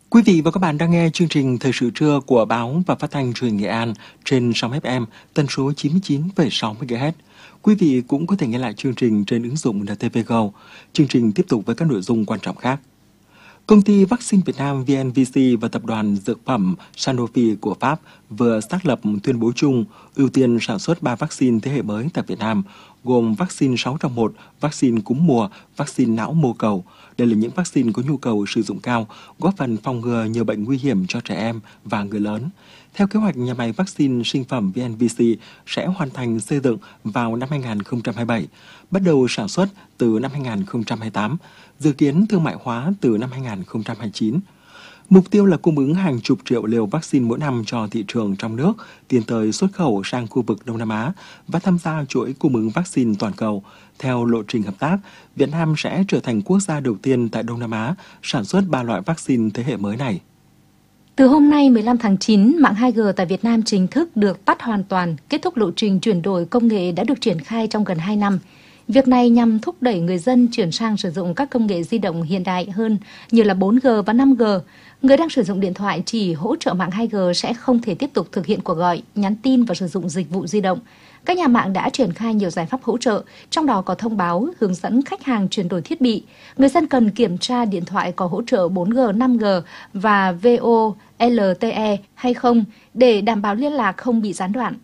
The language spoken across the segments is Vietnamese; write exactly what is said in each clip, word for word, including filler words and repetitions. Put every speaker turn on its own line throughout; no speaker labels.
Quý vị và các bạn đang nghe chương trình Thời sự trưa của báo và phát thanh truyền hình Nghệ An trên sóng ép em tần số chín mươi chín phẩy sáu mê ga héc. Quý vị cũng có thể nghe lại chương trình trên ứng dụng en tê vê Go. Chương trình tiếp tục với các nội dung quan trọng khác. Công ty Vaccine Việt Nam vê en vê xê và tập đoàn dược phẩm Sanofi của Pháp vừa xác lập tuyên bố chung ưu tiên sản xuất ba vaccine thế hệ mới tại Việt Nam, gồm vaccine sáu trong một, vaccine cúm mùa, vaccine não mô cầu. Đây là những vaccine có nhu cầu sử dụng cao, góp phần phòng ngừa nhiều bệnh nguy hiểm cho trẻ em và người lớn. Theo kế hoạch, nhà máy vaccine sinh phẩm vê en vê xê sẽ hoàn thành xây dựng vào năm hai nghìn không trăm hai mươi bảy, bắt đầu sản xuất từ năm hai nghìn không trăm hai mươi tám, dự kiến thương mại hóa từ năm hai nghìn không trăm hai mươi chín. Mục tiêu là cung ứng hàng chục triệu liều vaccine mỗi năm cho thị trường trong nước, tiến tới xuất khẩu sang khu vực Đông Nam Á và tham gia chuỗi cung ứng vaccine toàn cầu. Theo lộ trình hợp tác, Việt Nam sẽ trở thành quốc gia đầu tiên tại Đông Nam Á sản xuất ba loại vaccine thế hệ mới này.
Từ hôm nay mười lăm tháng chín, mạng hai G tại Việt Nam chính thức được tắt hoàn toàn, kết thúc lộ trình chuyển đổi công nghệ đã được triển khai trong gần hai năm. Việc này nhằm thúc đẩy người dân chuyển sang sử dụng các công nghệ di động hiện đại hơn như là bốn G và năm G. Người đang sử dụng điện thoại chỉ hỗ trợ mạng hai G sẽ không thể tiếp tục thực hiện cuộc gọi, nhắn tin và sử dụng dịch vụ di động. Các nhà mạng đã triển khai nhiều giải pháp hỗ trợ, trong đó có thông báo, hướng dẫn khách hàng chuyển đổi thiết bị. Người dân cần kiểm tra điện thoại có hỗ trợ bốn G, năm G và vê o lờ tê e hay không để đảm bảo liên lạc không bị gián đoạn.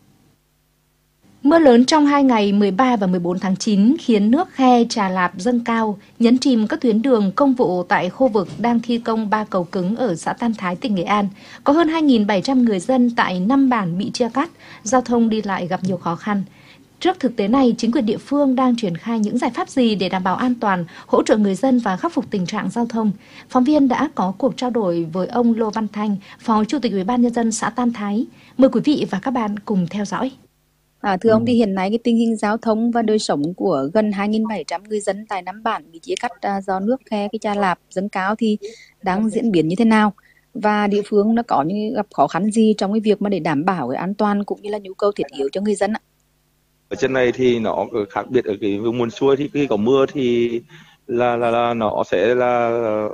Mưa lớn trong hai ngày mười ba và mười bốn tháng chín khiến nước khe Trà Lạp dâng cao, nhấn chìm các tuyến đường công vụ tại khu vực đang thi công ba cầu cứng ở xã Tam Thái, tỉnh Nghệ An. Có hơn hai nghìn bảy trăm người dân tại năm bản bị chia cắt, giao thông đi lại gặp nhiều khó khăn. Trước thực tế này, chính quyền địa phương đang triển khai những giải pháp gì để đảm bảo an toàn, hỗ trợ người dân và khắc phục tình trạng giao thông? Phóng viên đã có cuộc trao đổi với ông Lô Văn Thanh, Phó Chủ tịch Ủy ban Nhân dân xã Tam Thái. Mời quý vị và các bạn cùng theo dõi.
À, thưa ông, thì hiện nay cái tình hình giao thông và đời sống của gần hai nghìn bảy trăm người dân tại năm bản bị chia cắt à, do nước khe cái Trà Lạp dâng cao thì đang diễn biến như thế nào? Và địa phương nó có những gặp khó khăn gì trong cái việc mà để đảm bảo cái an toàn cũng như là nhu cầu thiết yếu cho người dân ạ?
Ở trên này thì nó khác biệt ở cái vùng mùa xuôi thì khi có mưa thì là là, là nó sẽ là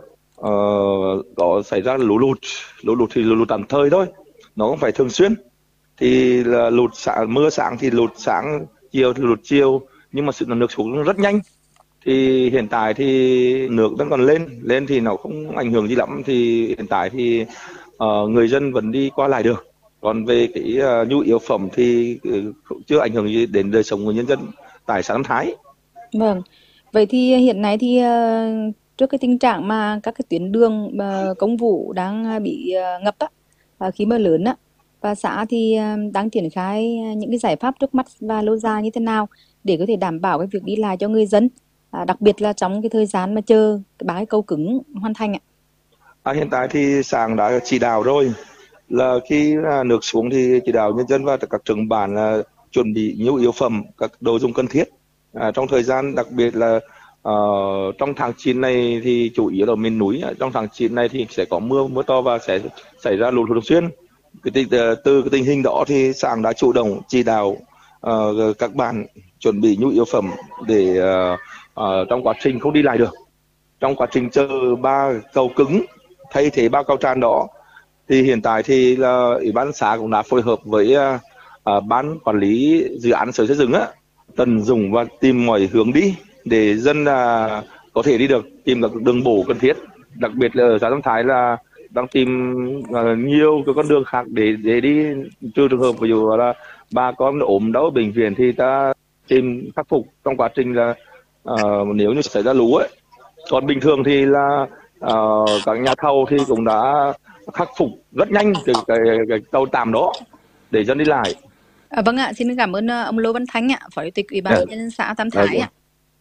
uh, có xảy ra lũ lụt, lũ lụt thì lũ lụt tạm thời thôi, nó không phải thường xuyên. Thì là lụt sáng, mưa sáng thì lụt sáng, chiều thì lụt chiều, nhưng mà sự nước xuống rất nhanh. Thì hiện tại thì nước vẫn còn lên, lên thì nó không ảnh hưởng gì lắm. Thì hiện tại thì uh, người dân vẫn đi qua lại được. Còn về cái uh, nhu yếu phẩm thì uh, chưa ảnh hưởng gì đến đời sống của nhân dân tại xã Tam Thái.
Vâng, vậy thì hiện nay thì uh, trước cái tình trạng mà các cái tuyến đường uh, công vụ đang bị uh, ngập á, uh, khi mưa lớn á, và xã thì đang triển khai những cái giải pháp trước mắt và lâu dài như thế nào để có thể đảm bảo cái việc đi lại cho người dân, à, đặc biệt là trong cái thời gian mà chờ cái ba cái cầu cứng hoàn thành ạ.
À, hiện tại thì xã đã chỉ đạo rồi, là khi nước xuống thì chỉ đạo nhân dân và các trưởng bản là chuẩn bị nhu yếu phẩm, các đồ dùng cần thiết. À, trong thời gian đặc biệt là uh, trong tháng chín này thì chủ yếu là miền núi, trong tháng chín này thì sẽ có mưa mưa to và sẽ xảy ra lụt thường xuyên. Cái tình, từ cái tình hình đó thì xã đã chủ động chỉ đạo uh, các bạn chuẩn bị nhu yếu phẩm để uh, uh, trong quá trình không đi lại được, trong quá trình chờ ba cầu cứng thay thế ba cầu tràn đó, thì hiện tại thì là ủy ban xã cũng đã phối hợp với uh, uh, ban quản lý dự án sở xây dựng á, tận dụng và tìm mọi hướng đi để dân uh, có thể đi được, tìm các đường bổ cần thiết, đặc biệt là ở xã Tam Thái là đang tìm uh, nhiều cái con đường khác để để đi, trừ trường hợp ví dụ là bà con ốm đau ở bệnh viện thì ta tìm khắc phục trong quá trình là uh, nếu như xảy ra lũ ấy. Còn bình thường thì là uh, các nhà thầu thì cũng đã khắc phục rất nhanh cái, cái, cái tàu tạm đó để dân đi lại.
À, vâng ạ, xin cảm ơn ông Lô Văn Thanh ạ, Phó Chủ tịch Ủy ban Nhân dân xã Tam Thái ạ.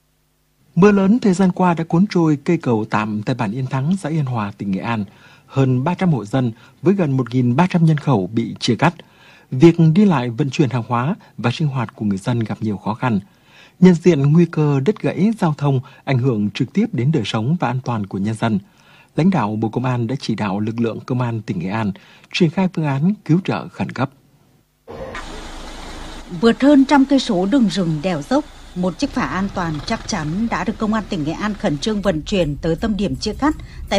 Mưa lớn thời gian qua đã cuốn trôi cây cầu tạm tại bản Yên Thắng, xã Yên Hòa, tỉnh Nghệ An. Hơn ba trăm hộ dân với gần một nghìn ba trăm nhân khẩu bị chia cắt. Việc đi lại vận chuyển hàng hóa và sinh hoạt của người dân gặp nhiều khó khăn. Nhận diện nguy cơ đứt gãy giao thông ảnh hưởng trực tiếp đến đời sống và an toàn của nhân dân, lãnh đạo Bộ Công an đã chỉ đạo lực lượng Công an tỉnh Nghệ An triển khai phương án cứu trợ khẩn cấp.
Vượt hơn trăm cây số đường rừng đèo dốc, một chiếc phà an toàn chắc chắn đã được Công an tỉnh Nghệ An khẩn trương vận chuyển tới tâm điểm chia cắt tại